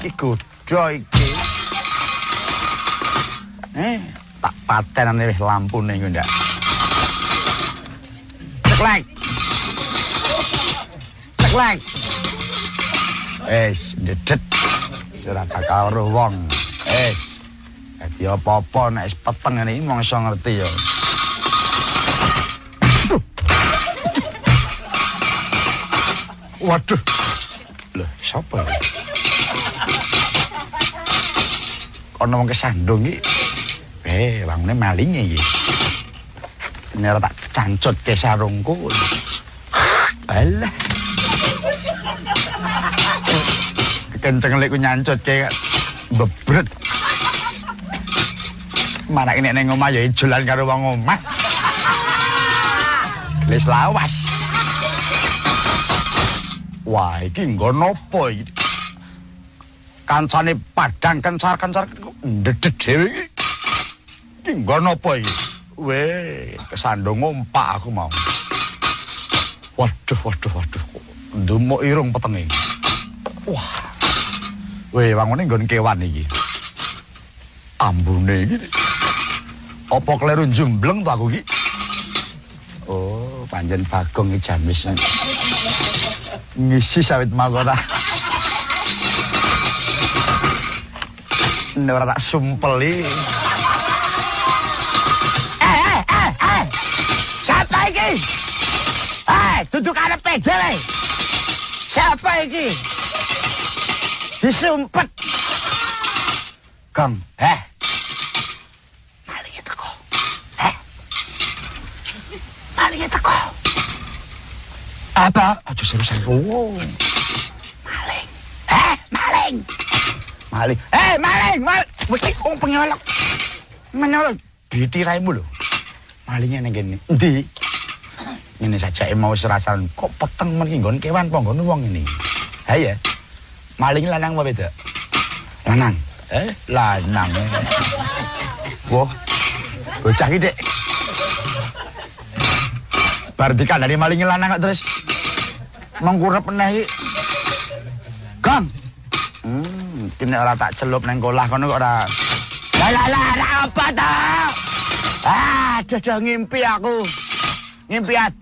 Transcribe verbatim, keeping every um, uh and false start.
Iki godho iki. Eh, tak patenane lampune iku ndak. Ceklek. Ceklek. Wis, dedet. Ora bakal weruh wong. Wis. Dadi apa-apa nek wis peteng ngene iki mongso ngerti ya. Waduh. Loh, sapa iki? Ana wong kesandung iki. Eh, wangune maling iki. Nek tak cancutke sarungku. Alah. Kenceng lek ku nyancutke bebret. Marak nek ning omah ya ijolan karo wong omah. Wis lawas. Wah, iki nggo nopo iki? Kancane padang kencar-kencar ndedet dhewe iki. Iki nggo nopo iki? Weh, kesandung ngompak aku mau. Waduh, waduh, waduh. Ndumuk irung petenge. Wah. Weh, wangune nggon kewan iki. Ambune iki. Apa kleru jumbleng to aku iki? Oh, panjen Bagong iki jamis. Ngisi sawit mahkota. Nek ora tak sumpeli. Eh, eh, eh, eh. Siapa iki? Eh, duduk arepe dhewe. Siapa iki? Disumpet. Kang, eh. Maling teko. Eh. Maling teko. Apa? Aduh seru-seru. Oh. Maling. Eh, maling. Maling. Eh, maling, mal. Wis wong penyolok. Menyolok ditiraimu lho. Malingnya ning kene. Endi? Ngene saja mau serasan kok peteng men nggon kewan apa nggon wong ini. Ha ya. Maling lanang apa wedok? Lanang. Eh, lanang. Wah. Bocah iki, Dik. Bar dikandani maling lanang kok terus mengkurep meneh iki. Kang. Hmm, kene ora tak celup nang kolah kono kok ora. Lah lah lah apa ta? Ah, jodoh ngimpi aku. Ngimpi